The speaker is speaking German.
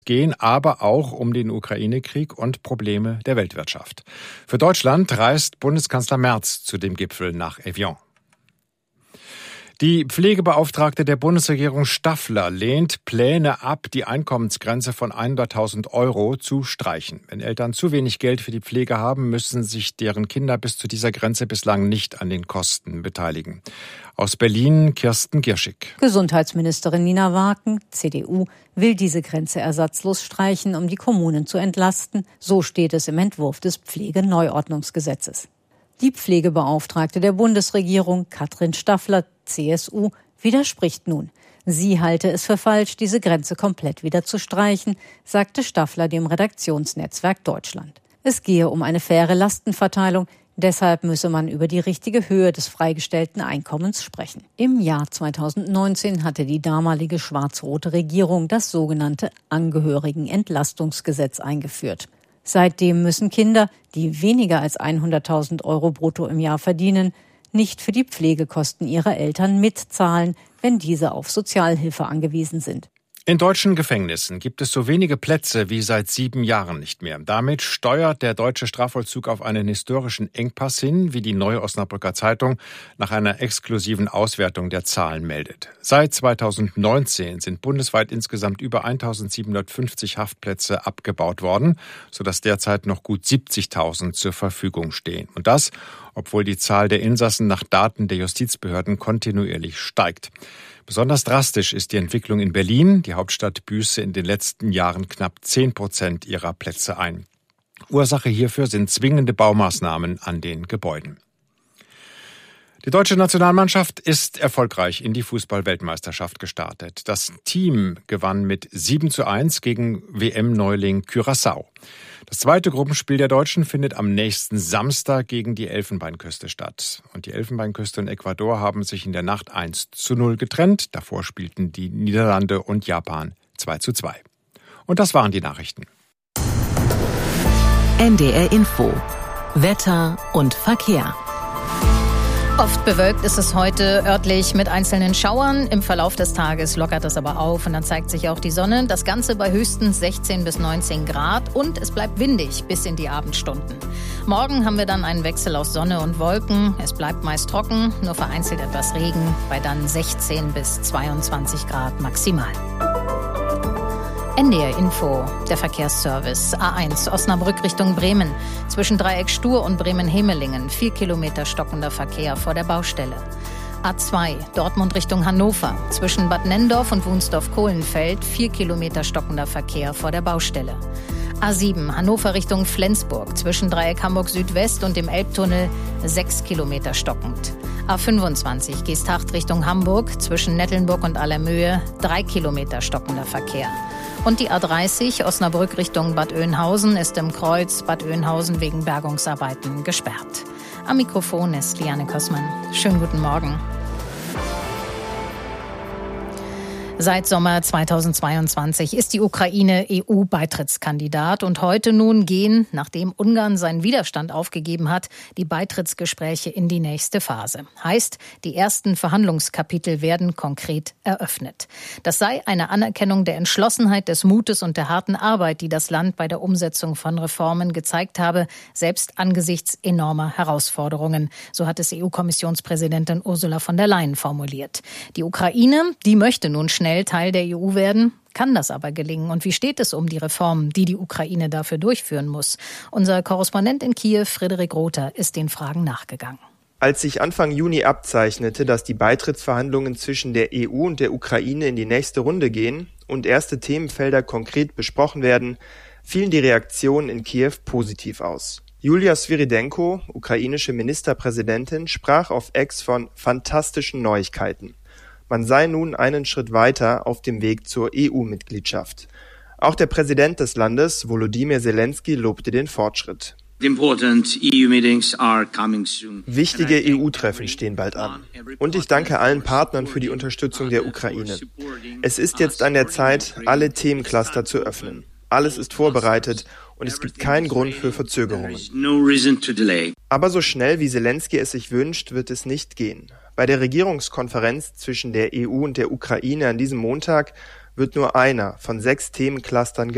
gehen aber auch um den Ukraine-Krieg und Probleme der Weltwirtschaft. Für Deutschland reist Bundeskanzler Merz zu dem Gipfel nach Evian. Die Pflegebeauftragte der Bundesregierung Staffler lehnt Pläne ab, die Einkommensgrenze von 100.000 € zu streichen. Wenn Eltern zu wenig Geld für die Pflege haben, müssen sich deren Kinder bis zu dieser Grenze bislang nicht an den Kosten beteiligen. Aus Berlin Kirsten Gierschig. Gesundheitsministerin Nina Waken, CDU, will diese Grenze ersatzlos streichen, um die Kommunen zu entlasten. So steht es im Entwurf des Pflegeneuordnungsgesetzes. Die Pflegebeauftragte der Bundesregierung, Katrin Staffler, CSU, widerspricht nun. Sie halte es für falsch, diese Grenze komplett wieder zu streichen, sagte Staffler dem Redaktionsnetzwerk Deutschland. Es gehe um eine faire Lastenverteilung, deshalb müsse man über die richtige Höhe des freigestellten Einkommens sprechen. Im Jahr 2019 hatte die damalige schwarz-rote Regierung das sogenannte Angehörigenentlastungsgesetz eingeführt. Seitdem müssen Kinder, die weniger als 100.000 € brutto im Jahr verdienen, nicht für die Pflegekosten ihrer Eltern mitzahlen, wenn diese auf Sozialhilfe angewiesen sind. In deutschen Gefängnissen gibt es so wenige Plätze wie seit 7 Jahren nicht mehr. Damit steuert der deutsche Strafvollzug auf einen historischen Engpass hin, wie die Neue Osnabrücker Zeitung nach einer exklusiven Auswertung der Zahlen meldet. Seit 2019 sind bundesweit insgesamt über 1.750 Haftplätze abgebaut worden, sodass derzeit noch gut 70.000 zur Verfügung stehen. Und das, obwohl die Zahl der Insassen nach Daten der Justizbehörden kontinuierlich steigt. Besonders drastisch ist die Entwicklung in Berlin. Die Hauptstadt büße in den letzten Jahren knapp 10% ihrer Plätze ein. Ursache hierfür sind zwingende Baumaßnahmen an den Gebäuden. Die deutsche Nationalmannschaft ist erfolgreich in die Fußball-Weltmeisterschaft gestartet. Das Team gewann mit 7:1 gegen WM-Neuling Curaçao. Das zweite Gruppenspiel der Deutschen findet am nächsten Samstag gegen die Elfenbeinküste statt. Und die Elfenbeinküste und Ecuador haben sich in der Nacht 1:0 getrennt. Davor spielten die Niederlande und Japan 2:2. Und das waren die Nachrichten. NDR Info. Wetter und Verkehr. Oft bewölkt ist es heute örtlich mit einzelnen Schauern. Im Verlauf des Tages lockert es aber auf und dann zeigt sich auch die Sonne. Das Ganze bei höchstens 16 bis 19 Grad und es bleibt windig bis in die Abendstunden. Morgen haben wir dann einen Wechsel aus Sonne und Wolken. Es bleibt meist trocken, nur vereinzelt etwas Regen, bei dann 16 bis 22 Grad maximal. NDR Info, der Verkehrsservice. A1 Osnabrück Richtung Bremen. Zwischen Dreieck Stur und Bremen-Hemelingen 4 Kilometer stockender Verkehr vor der Baustelle. A2 Dortmund Richtung Hannover. Zwischen Bad Nenndorf und Wunsdorf-Kohlenfeld 4 Kilometer stockender Verkehr vor der Baustelle. A7 Hannover Richtung Flensburg. Zwischen Dreieck Hamburg Südwest und dem Elbtunnel 6 Kilometer stockend. A25 Geesthacht Richtung Hamburg. Zwischen Nettelnburg und Allermöhe 3 Kilometer stockender Verkehr. Und die A30 Osnabrück Richtung Bad Oeynhausen ist im Kreuz Bad Oeynhausen wegen Bergungsarbeiten gesperrt. Am Mikrofon ist Liane Kossmann. Schönen guten Morgen. Seit Sommer 2022 ist die Ukraine EU-Beitrittskandidat und heute nun gehen, nachdem Ungarn seinen Widerstand aufgegeben hat, die Beitrittsgespräche in die nächste Phase. Heißt, die ersten Verhandlungskapitel werden konkret eröffnet. Das sei eine Anerkennung der Entschlossenheit, des Mutes und der harten Arbeit, die das Land bei der Umsetzung von Reformen gezeigt habe, selbst angesichts enormer Herausforderungen. So hat es EU-Kommissionspräsidentin Ursula von der Leyen formuliert. Die Ukraine, die möchte nun schnell Teil der EU werden. Kann das aber gelingen? Und wie steht es um die Reformen, die die Ukraine dafür durchführen muss? Unser Korrespondent in Kiew, Frederik Rother, ist den Fragen nachgegangen. Als sich Anfang Juni abzeichnete, dass die Beitrittsverhandlungen zwischen der EU und der Ukraine in die nächste Runde gehen und erste Themenfelder konkret besprochen werden, fielen die Reaktionen in Kiew positiv aus. Julia Svyrydenko, ukrainische Ministerpräsidentin, sprach auf X von fantastischen Neuigkeiten. Man sei nun einen Schritt weiter auf dem Weg zur EU-Mitgliedschaft. Auch der Präsident des Landes, Volodymyr Zelensky, lobte den Fortschritt. Wichtige EU-Treffen stehen bald an. Und ich danke allen Partnern für die Unterstützung der Ukraine. Es ist jetzt an der Zeit, alle Themencluster zu öffnen. Alles ist vorbereitet und es gibt keinen Grund für Verzögerungen. Aber so schnell wie Zelensky es sich wünscht, wird es nicht gehen. Bei der Regierungskonferenz zwischen der EU und der Ukraine an diesem Montag wird nur einer von 6 Themenclustern